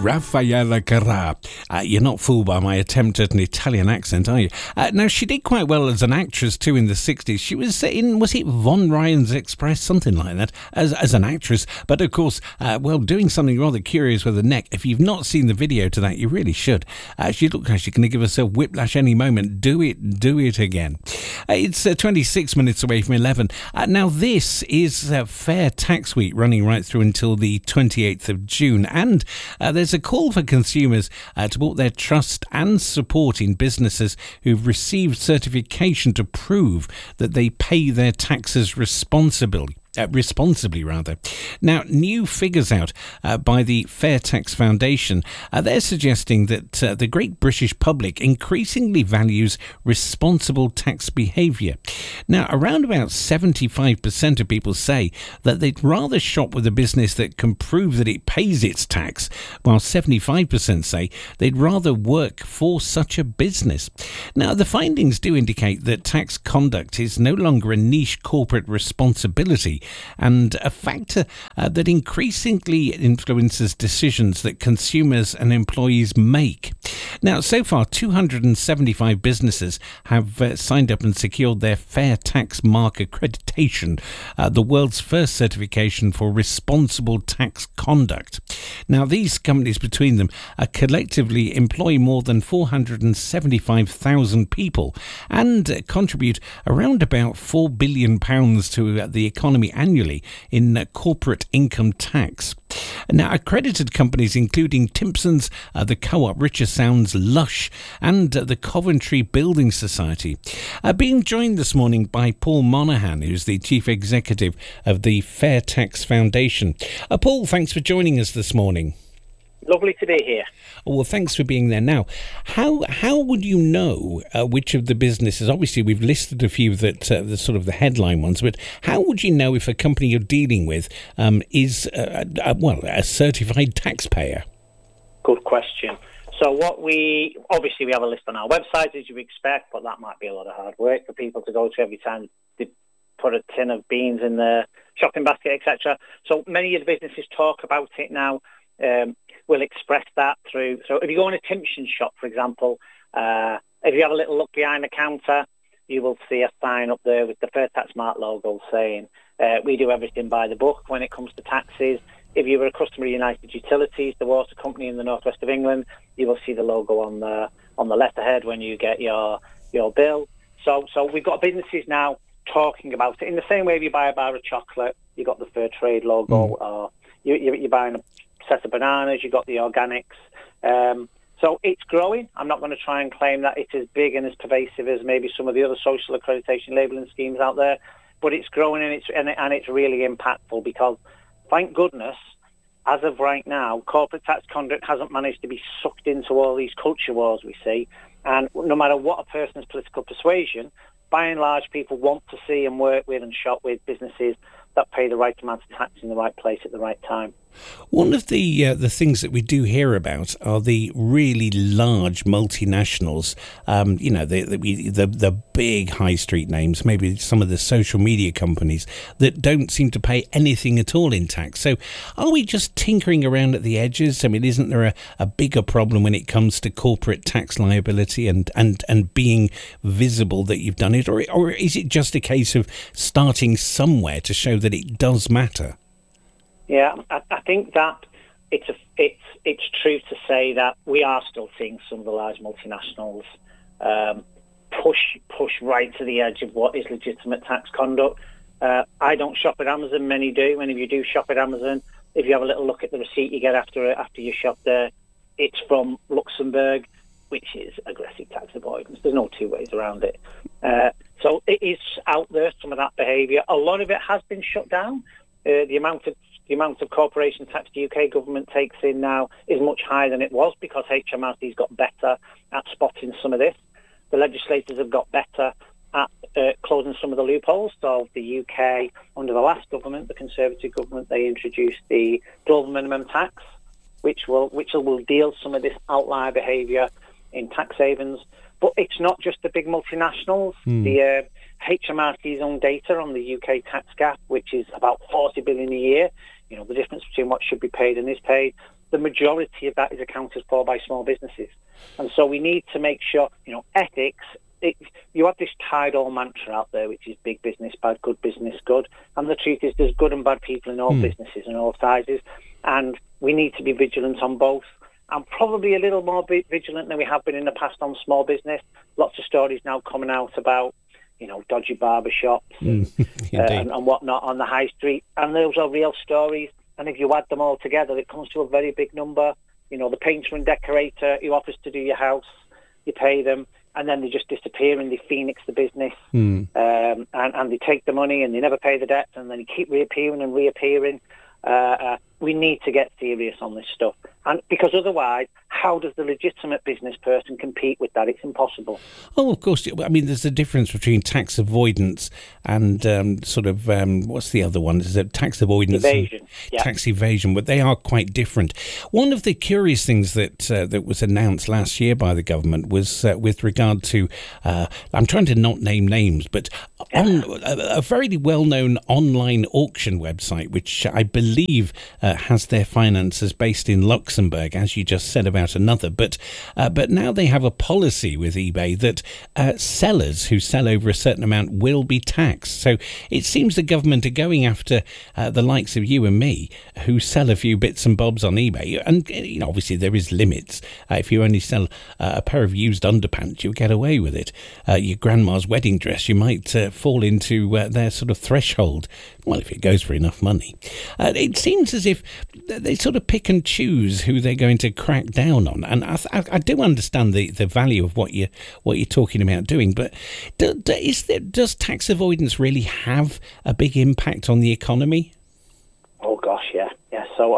Raffaella Carrà. You're not fooled by my attempt at an Italian accent, are you? Now, she did quite well as an actress too in the 60s. She was in, was it Von Ryan's Express? Something like that, as an actress. But of course, doing something rather curious with her neck. If you've not seen the video to that, you really should. She looked like she's going to give herself whiplash any moment. Do it again. It's 26 minutes away from 11. Now, this is Fair Tax Week running right through until the 28th of June. And there's a call for consumers to put their trust and support in businesses who've received certification to prove that they pay their taxes responsibly. Now, new figures out by the Fair Tax Foundation, they're suggesting that the great British public increasingly values responsible tax behaviour. Now, around about 75% of people say that they'd rather shop with a business that can prove that it pays its tax, while 75% say they'd rather work for such a business. Now, the findings do indicate that tax conduct is no longer a niche corporate responsibility, and a factor that increasingly influences decisions that consumers and employees make. Now, so far, 275 businesses have signed up and secured their Fair Tax Mark accreditation, the world's first certification for responsible tax conduct. Now, these companies between them collectively employ more than 475,000 people and contribute around about £4 billion to the economy annually in corporate income tax. Now, accredited companies including Timpsons, the Co-op, Richer Sounds, Lush and the Coventry Building Society are being joined this morning by Paul Monaghan, who's the Chief Executive of the Fair Tax Foundation. Paul, thanks for joining us this morning. Lovely to be here. Well, thanks for being there. Now, how would you know which of the businesses? Obviously, we've listed a few that the sort of the headline ones, but how would you know if a company you're dealing with is a certified taxpayer? Good question. So we have a list on our website, as you expect, but that might be a lot of hard work for people to go to every time they put a tin of beans in their shopping basket, etc. So many of the businesses talk about it now. We'll express that through. So if you go in a Timpson shop, for example, if you have a little look behind the counter, you will see a sign up there with the Fair Tax Mark logo saying, we do everything by the book when it comes to taxes. If you were a customer of United Utilities, the water company in the northwest of England, you will see the logo on the letterhead when you get your bill. So we've got businesses now talking about it. In the same way, if you buy a bar of chocolate, you got the Fair Trade logo, or you're buying a set of bananas, you got the organics. So it's growing. I'm not going to try and claim that it's as big and as pervasive as maybe some of the other social accreditation labelling schemes out there, but it's growing and it's really impactful because, thank goodness, as of right now, corporate tax conduct hasn't managed to be sucked into all these culture wars we see. And no matter what a person's political persuasion, by and large, people want to see and work with and shop with businesses that pay the right amount of tax in the right place at the right time. One of the things that we do hear about are the really large multinationals, the big high street names, maybe some of the social media companies that don't seem to pay anything at all in tax. So are we just tinkering around at the edges? I mean, isn't there a bigger problem when it comes to corporate tax liability and being visible that you've done it? Or is it just a case of starting somewhere to show that it does matter? Yeah, I think that it's true to say that we are still seeing some of the large multinationals push right to the edge of what is legitimate tax conduct. I don't shop at Amazon, many do, and if you do shop at Amazon, if you have a little look at the receipt you get after you shop there, it's from Luxembourg, which is aggressive tax avoidance. There's no two ways around it. So it is out there, some of that behaviour. A lot of it has been shut down. The amount of corporation tax the UK government takes in now is much higher than it was because HMRC's got better at spotting some of this. The legislators have got better at closing some of the loopholes. So the UK, under the last government, the Conservative government, they introduced the global minimum tax, which will deal some of this outlier behaviour in tax havens. But it's not just the big multinationals. The HMRC's own data on the UK tax gap, which is about 40 billion a year, the difference between what should be paid and is paid, the majority of that is accounted for by small businesses. And so we need to make sure, ethics, you have this tide-all mantra out there, which is big business bad, good business good. And the truth is there's good and bad people in all businesses and all sizes. And we need to be vigilant on both. And probably a little more vigilant than we have been in the past on small business. Lots of stories now coming out about, dodgy barber shops and whatnot on the high street. And those are real stories. And if you add them all together, it comes to a very big number. The painter and decorator who offers to do your house, you pay them, and then they just disappear and they phoenix the business. And they take the money and they never pay the debt, and then they keep reappearing and reappearing. We need to get serious on this stuff. And because otherwise, how does the legitimate business person compete with that? It's impossible. Oh, of course. I mean, there's a difference between tax avoidance and what's the other one? Is it tax avoidance? Evasion. Yeah. Tax evasion, but they are quite different. One of the curious things that was announced last year by the government was with regard to, I'm trying to not name names, but on a very well-known online auction website, which I believe has their finances based in Luxembourg, as you just said about another. But now they have a policy with eBay that sellers who sell over a certain amount will be taxed. So it seems the government are going after the likes of you and me who sell a few bits and bobs on eBay. And obviously there is limits. If you only sell a pair of used underpants, you'll get away with it. Your grandma's wedding dress, you might fall into their sort of threshold. Well, if it goes for enough money. It seems as if they sort of pick and choose who they're going to crack down on. And I do understand the value of what you're talking about doing, but does tax avoidance really have a big impact on the economy? Oh gosh, yeah. So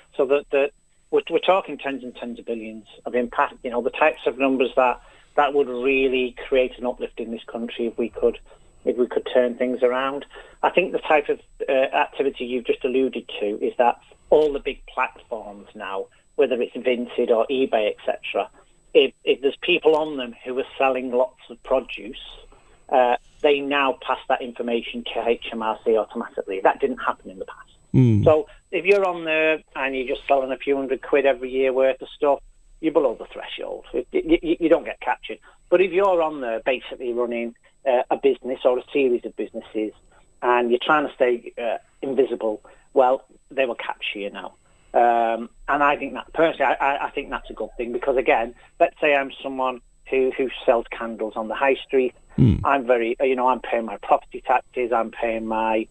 we're talking tens and tens of billions of impact. The types of numbers that would really create an uplift in this country if we could turn things around. I think the type of activity you've just alluded to is that all the big platforms now, whether it's Vinted or eBay, etc., if there's people on them who are selling lots of produce, they now pass that information to HMRC automatically. That didn't happen in the past. So if you're on there and you're just selling a few £100 every year worth of stuff, you're below the threshold. You don't get captured. But if you're on there basically running a business or a series of businesses and you're trying to stay invisible, well, they will capture you now. And I think that, personally, I think that's a good thing because, again, let's say I'm someone who sells candles on the high street. I'm I'm paying my property taxes, I'm paying my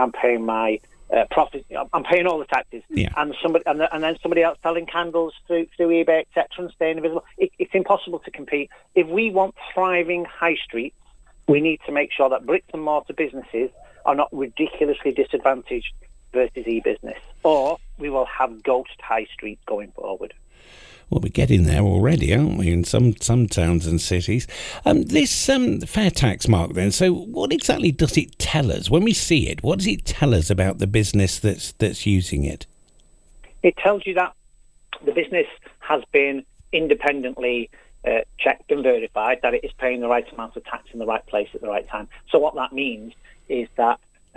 profit, I'm paying all the taxes, and then somebody else selling candles through eBay, etc., and staying invisible. It's impossible to compete. If we want thriving high streets, we need to make sure that bricks and mortar businesses are not ridiculously disadvantaged versus e-business, or we will have ghost high streets going forward. Well, we're getting there already, aren't we, in some towns and cities? This fair tax mark, then, so what exactly does it tell us? When we see it, what does it tell us about the business that's using it? It tells you that the business has been independently checked and verified, that it is paying the right amount of tax in the right place at the right time. So what that means is that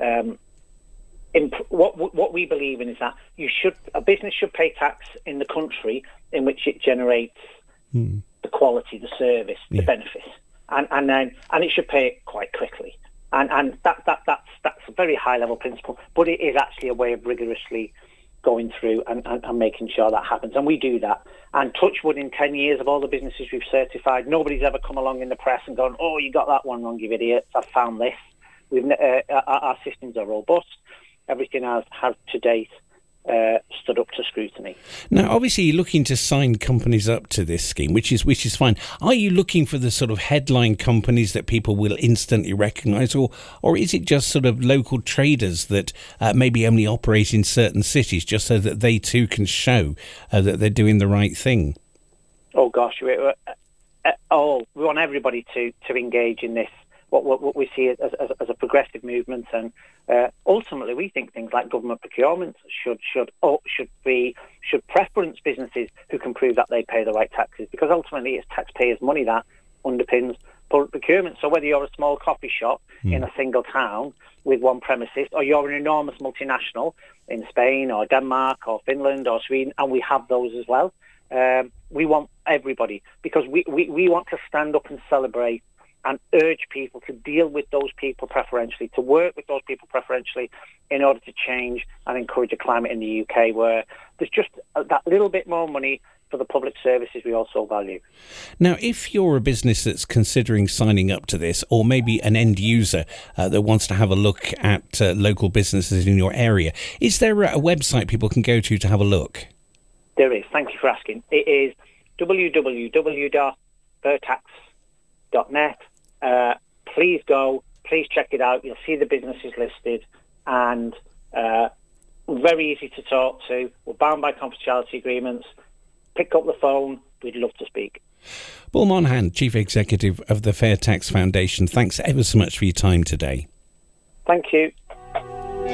what we believe in is that a business should pay tax in the country in which it generates the quality, the service, the benefit, and it should pay it quite quickly. And that's a very high level principle, but it is actually a way of rigorously going through and making sure that happens. And we do that. And touch wood, in 10 years of all the businesses we've certified, nobody's ever come along in the press and gone, "Oh, you got that one wrong, you idiots. I found this." Our systems are robust. Everything has to date stood up to scrutiny. Now, obviously, you're looking to sign companies up to this scheme, which is fine. Are you looking for the sort of headline companies that people will instantly recognise, or is it just sort of local traders that maybe only operate in certain cities, just so that they too can show that they're doing the right thing? Oh gosh, we want everybody to engage in this. What we see as a progressive movement, and ultimately we think things like government procurement should preference businesses who can prove that they pay the right taxes, because ultimately it's taxpayers' money that underpins public procurement. So whether you're a small coffee shop in a single town with one premises, or you're an enormous multinational in Spain or Denmark or Finland or Sweden, and we have those as well. We want everybody, because we want to stand up and celebrate and urge people to deal with those people preferentially, to work with those people preferentially in order to change and encourage a climate in the UK where there's just that little bit more money for the public services we also value. Now, if you're a business that's considering signing up to this, or maybe an end user that wants to have a look at local businesses in your area, is there a website people can go to have a look? There is. Thank you for asking. It is www.fairtax.net. Please go. Please check it out. You'll see the businesses listed, and very easy to talk to. We're bound by confidentiality agreements. Pick up the phone. We'd love to speak. Paul Monaghan, Chief Executive of the Fair Tax Foundation, thanks ever so much for your time today. Thank you.